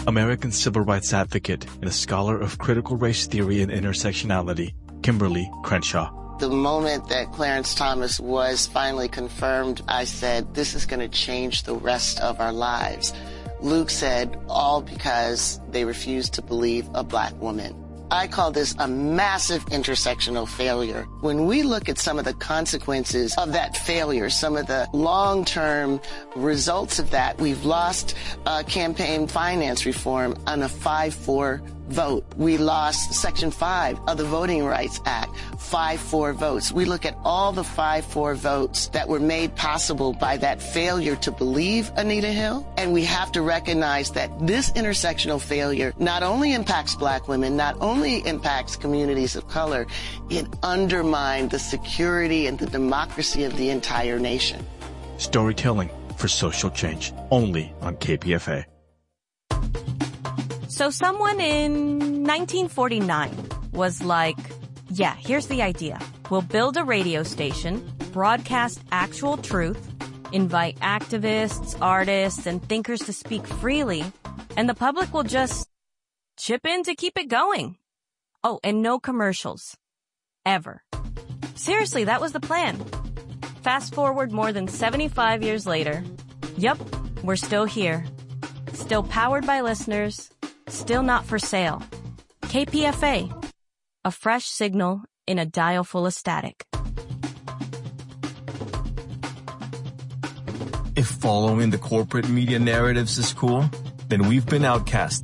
American civil rights advocate and a scholar of critical race theory and intersectionality, Kimberly Crenshaw. The moment that Clarence Thomas was finally confirmed, I said, this is going to change the rest of our lives. Luke said, all because they refused to believe a black woman. I call this a massive intersectional failure. When we look at some of the consequences of that failure, some of the long-term results of that, we've lost campaign finance reform on a 5-4 vote. We lost Section 5 of the Voting Rights Act, 5-4 votes. We look at all the 5-4 votes that were made possible by that failure to believe Anita Hill, and we have to recognize that this intersectional failure not only impacts black women, not only impacts communities of color, it undermined the security and the democracy of the entire nation. Storytelling for social change, only on KPFA. So someone in 1949 was like, yeah, here's the idea. We'll build a radio station, broadcast actual truth, invite activists, artists, and thinkers to speak freely, and the public will just chip in to keep it going. Oh, and no commercials. Ever. Seriously, that was the plan. Fast forward more than 75 years later. Yup, we're still here. Still powered by listeners. Still not for sale. KPFA. A fresh signal in a dial full of static. If following the corporate media narratives is cool, then we've been outcast.